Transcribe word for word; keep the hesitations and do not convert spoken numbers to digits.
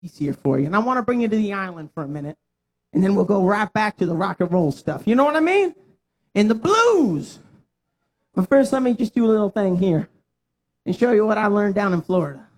easier for you. And I want to bring you to the island for a minute, and then we'll go right back to the rock and roll stuff. You know what I mean? And the blues. But first, let me just do a little thing here and show you what I learned down in Florida.